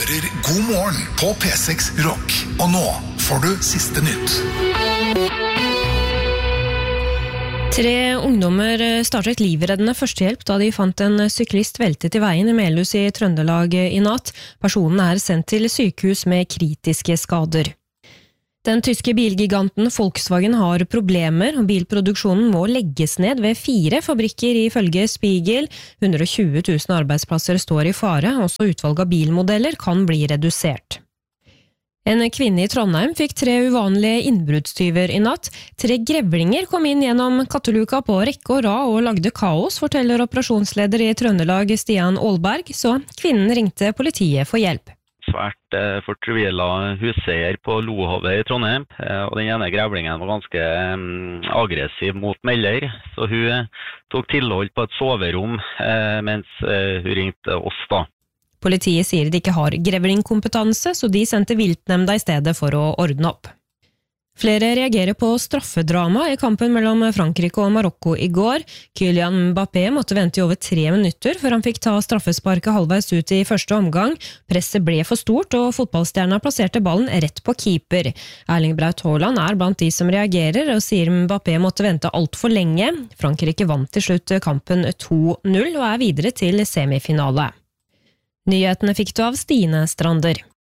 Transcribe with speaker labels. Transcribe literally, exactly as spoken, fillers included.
Speaker 1: hører God morgen på P seks Rock. Og nå får du siste nytt.
Speaker 2: Tre ungdommer startet livreddende førstehjelp da de fant en syklist veltet i veien i Melhus i Trøndelag i natt. Personen er sendt til sykehus med kritiske skader. Den tyske bilgiganten Volkswagen har problemer, og bilproduksjonen må legges ned ved fire fabrikker ifølge Spiegel. hundre og tjue tusen arbeidsplasser står i fare, også utvalg av bilmodeller kan bli redusert. En kvinne i Trondheim fikk tre uvanlige innbruddstyver i natt. Tre grevlinger kom inn gjennom katteluka på rekke og rad og lagde kaos, forteller operasjonsleder i Trøndelag Stian Aalberg, så kvinnen ringte politiet for hjelp.
Speaker 3: Svært eh, fortvila huseier på Lohove i Trondheim, eh, og den ene grevlingen var ganske eh, aggressiv mot melder, så hun eh, tok tilhold på et soverom eh, mens eh, hun ringte oss da.
Speaker 2: Politiet sier de ikke har grevlingkompetanse, så de sendte viltnemnda i stedet for å ordne opp. Flere reagerer på straffedrama i kampen mellom Frankrike og Marokko i går. Kylian Mbappé måtte vente i over tre minutter før han fikk ta straffesparket halvveis ut i første omgang. Presset ble for stort, og fotballstjerna plasserte ballen rett på keeper. Erling Braut Haaland er blant de som reagerer, og sier Mbappé måtte vente alt for lenge. Frankrike vant til slutt kampen to null og er videre til semifinale. Nyhetene fikk du av Stine Strander.